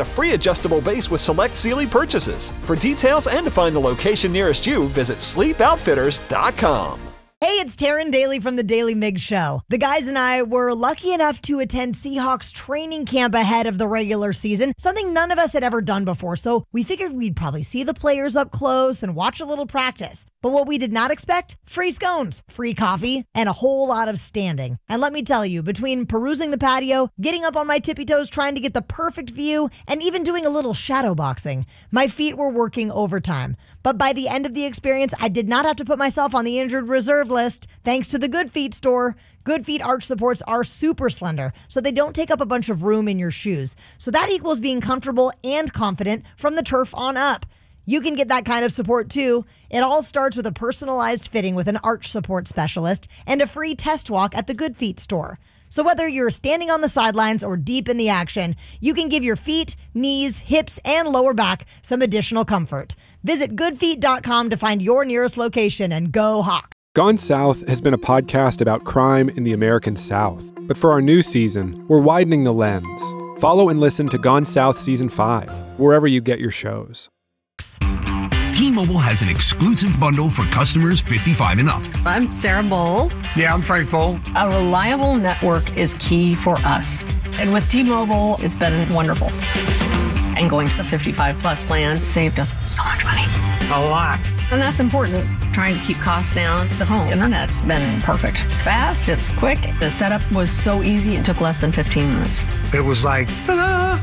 a free adjustable base with select Sealy purchases. For details and to find the location nearest you, visit sleepoutfitters.com. Hey, it's Taryn Daly from The Daily Mig Show. The guys and I were lucky enough to attend Seahawks training camp ahead of the regular season, something none of us had ever done before, so we figured we'd probably see the players up close and watch a little practice. But what we did not expect? Free scones, free coffee, and a whole lot of standing. And let me tell you, between perusing the patio, getting up on my tippy toes trying to get the perfect view, and even doing a little shadow boxing, my feet were working overtime. But by the end of the experience, I did not have to put myself on the injured reserve list thanks to the Good Feet store. Good Feet arch supports are super slender, so they don't take up a bunch of room in your shoes. So that equals being comfortable and confident from the turf on up. You can get that kind of support too. It all starts with a personalized fitting with an arch support specialist and a free test walk at the Good Feet store. So whether you're standing on the sidelines or deep in the action, you can give your feet, knees, hips, and lower back some additional comfort. Visit goodfeet.com to find your nearest location and go Hawks. Gone South has been a podcast about crime in the American South. But for our new season, we're widening the lens. Follow and listen to Gone South Season 5, wherever you get your shows. T-Mobile has an exclusive bundle for customers 55 and up. I'm Sarah Bowl. Yeah, I'm Frank Bowl. A reliable network is key for us. And with T-Mobile, it's been wonderful. And going to the 55 plus plan saved us so much money. A lot. And that's important. Trying to keep costs down. The home internet's been perfect. It's fast, it's quick. The setup was so easy, it took less than 15 minutes. It was like, ta-da!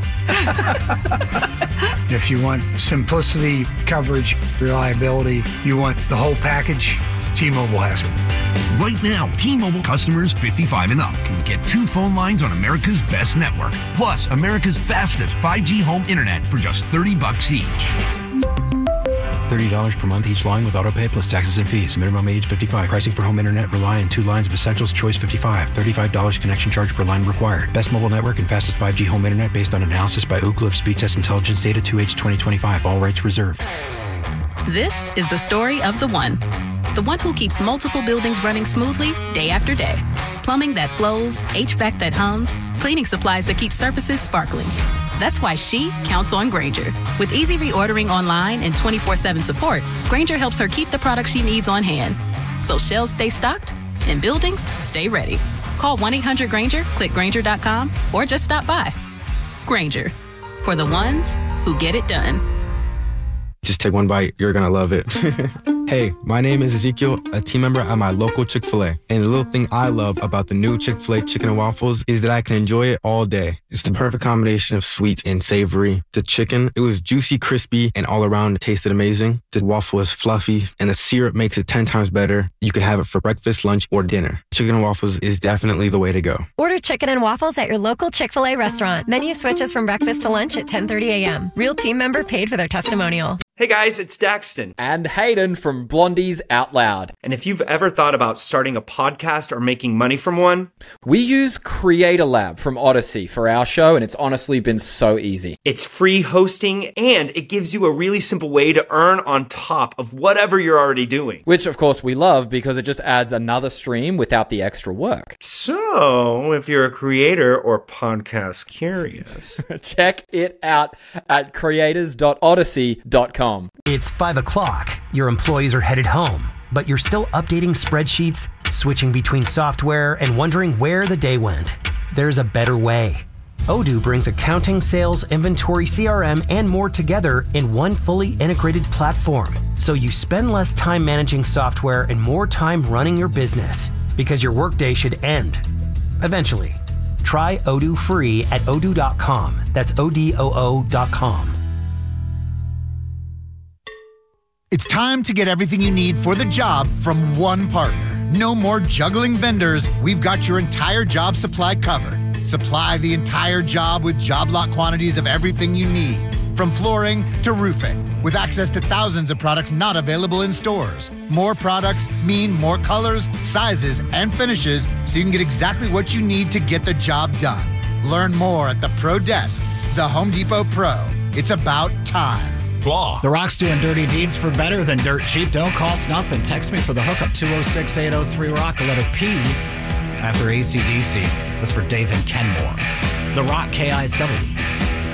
If you want simplicity, coverage, reliability, you want the whole package, T-Mobile has it. Right now, T-Mobile customers 55 and up can get 2 phone lines on America's best network, plus America's fastest 5G home internet for just $30 each. $30 per month each line with autopay plus taxes and fees. Minimum age 55. Pricing for home internet rely on 2 lines of Essentials Choice 55. $35 connection charge per line required. Best mobile network and fastest 5G home internet based on analysis by Ookla of Speed Test Intelligence data 2H 2025. All rights reserved. This is the story of the one. The one who keeps multiple buildings running smoothly day after day. Plumbing that flows, HVAC that hums, cleaning supplies that keep surfaces sparkling. That's why she counts on Grainger. With easy reordering online and 24/7 support, Grainger helps her keep the products she needs on hand. So shelves stay stocked and buildings stay ready. Call 1-800-GRAINGER, click Grainger.com, or just stop by. Grainger, for the ones who get it done. Just take one bite, you're gonna love it. Hey, my name is Ezekiel, a team member at my local Chick-fil-A. And the little thing I love about the new Chick-fil-A chicken and waffles is that I can enjoy it all day. It's the perfect combination of sweet and savory. The chicken, it was juicy, crispy, and all around it tasted amazing. The waffle is fluffy, and the syrup makes it 10 times better. You can have it for breakfast, lunch, or dinner. Chicken and waffles is definitely the way to go. Order chicken and waffles at your local Chick-fil-A restaurant. Menu switches from breakfast to lunch at 10:30 a.m. Real team member paid for their testimonial. Hey guys, it's Daxton. And Hayden from Blondies Out Loud. And if you've ever thought about starting a podcast or making money from one, we use Creator Lab from Odyssey for our show, and it's honestly been so easy. It's free hosting, and it gives you a really simple way to earn on top of whatever you're already doing. Which, of course, we love because it just adds another stream without the extra work. So, if you're a creator or podcast curious, check it out at creators.odyssey.com. It's 5 o'clock. Your employees are headed home, but you're still updating spreadsheets, switching between software, and wondering where the day went. There's a better way. Odoo brings accounting, sales, inventory, CRM, and more together in one fully integrated platform. So you spend less time managing software and more time running your business, because your workday should end eventually. Try Odoo free at odoo.com. That's ODOO.com. It's time to get everything you need for the job from one partner. No more juggling vendors. We've got your entire job supply covered. Supply the entire job with job lot quantities of everything you need, from flooring to roofing, with access to thousands of products not available in stores. More products mean more colors, sizes, and finishes, so you can get exactly what you need to get the job done. Learn more at the Pro Desk, the Home Depot Pro. It's about time. Blah. The Rock's doing dirty deeds for better than dirt cheap. Don't cost nothing. Text me for the hookup 206-803-ROCK, the letter P after AC/DC. That's for Dave and Kenmore. The Rock, KISW.